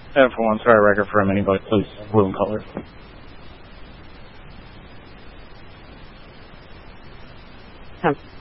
And for one, sorry, record for anybody, please, blue and color. Huh.